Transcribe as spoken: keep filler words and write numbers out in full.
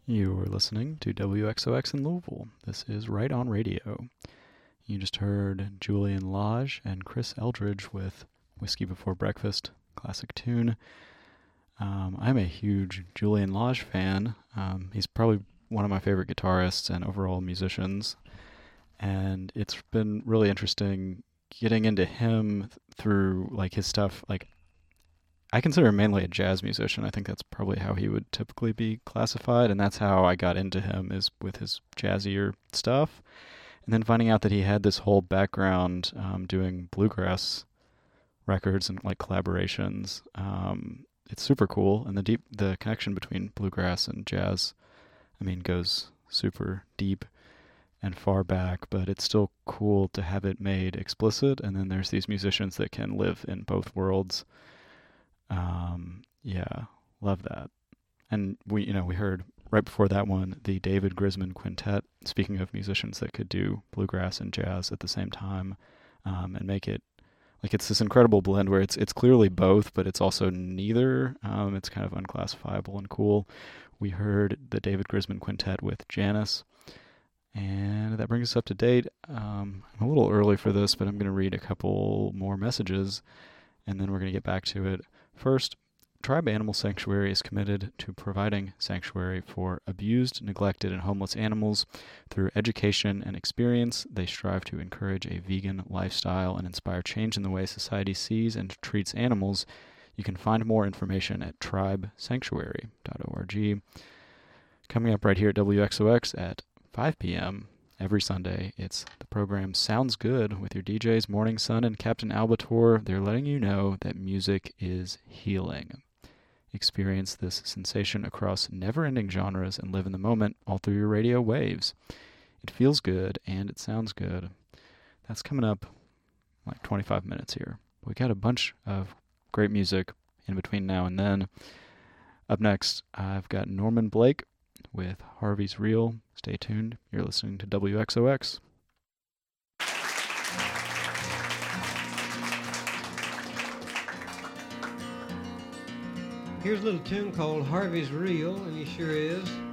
You are listening to W X O X in Louisville. This is Right On Radio. You just heard Julian Lage and Chris Eldridge with Whiskey Before Breakfast, classic tune. Um, I'm a huge Julian Lage fan. Um, he's probably one of my favorite guitarists and overall musicians. And it's been really interesting getting into him through like his stuff. Like I consider him mainly a jazz musician. I think that's probably how he would typically be classified, and that's how I got into him, is with his jazzier stuff. And then finding out that he had this whole background um, doing bluegrass records and like collaborations. Um, it's super cool, and the deep the connection between bluegrass and jazz, I mean, goes super deep and far back, but it's still cool to have it made explicit. And then there's these musicians that can live in both worlds. Um, yeah, love that. And we, you know, we heard right before that one, the David Grisman Quintet, speaking of musicians that could do bluegrass and jazz at the same time, um, and make it, like, it's this incredible blend where it's, it's clearly both, but it's also neither. Um, it's kind of unclassifiable and cool. We heard the David Grisman Quintet with Janice, and that brings us up to date. Um, I'm a little early for this, but I'm going to read a couple more messages, and then we're going to get back to it. First, Tribe Animal Sanctuary is committed to providing sanctuary for abused, neglected, and homeless animals. Through education and experience, they strive to encourage a vegan lifestyle and inspire change in the way society sees and treats animals. You can find more information at tribe sanctuary dot org. Coming up right here at W X O X at five p.m. every Sunday, it's the program Sounds Good with your D Js Morning Sun and Captain Albator. They're letting you know that music is healing. Experience this sensation across never-ending genres and live in the moment all through your radio waves. It feels good and it sounds good. That's coming up like twenty-five minutes here. We got a bunch of great music in between now and then. Up next, I've got Norman Blake with Harvey's Real. Stay tuned. You're listening to W X O X. Here's a little tune called Harvey's Real, and he sure is.